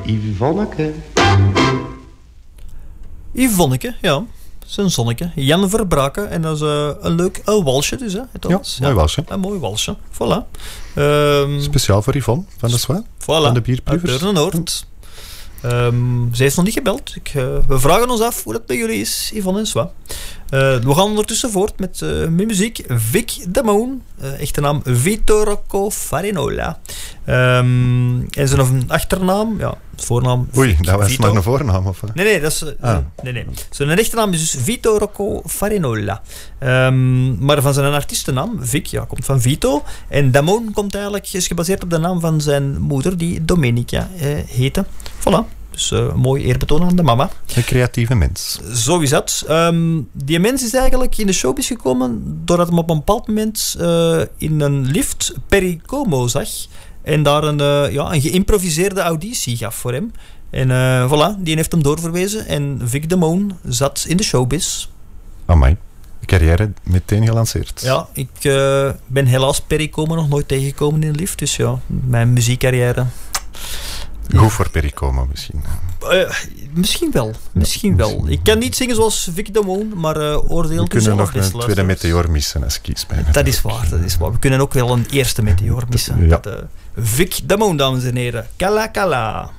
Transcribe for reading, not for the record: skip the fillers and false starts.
Yvonneke. Yvonneke, ja. Zijn zonneke. Jan Verbraken. En dat is een leuk walsje dus, hè? Mooi walsje. Een mooi walsje. Voilà. Speciaal voor Yvonne van de Swa. Van de Bierproevers. Uit Deurne-Noord. Zij heeft nog niet gebeld. We vragen ons af hoe dat bij jullie is, Yvonne en Swa. We gaan ondertussen voort met muziek. Vic Damone, echte naam Vito Rocco Farinola. En zijn achternaam, voornaam. Oei, dat was Vito. maar een voornaam? Of? Nee, dat is. Nee. Zijn echte naam is dus Vito Rocco Farinola. Maar van zijn artiestennaam, Vic, komt van Vito. En Damone is gebaseerd op de naam van zijn moeder, die Domenica heette. Voilà. Dus een mooi eerbetoon aan de mama. Een creatieve mens. Zo is dat. Die mens is eigenlijk in de showbiz gekomen doordat hij op een bepaald moment in een lift Perry Como zag. En daar een geïmproviseerde auditie gaf voor hem. En voilà, die heeft hem doorverwezen. En Vic Damone zat in de showbiz. Amai. De carrière meteen gelanceerd. Ja, ik ben helaas Perry Como nog nooit tegengekomen in een lift. Dus ja, mijn muziekcarrière... Goed voor Perry Como misschien. Misschien wel. Ik kan niet zingen zoals Vic Damone, maar oordeel we kunnen nog een tweede meteoor missen als kiespijn. Dat is waar. We kunnen ook wel een eerste meteoor missen. Ja. Vic Damone, dames en heren. Kala Kala.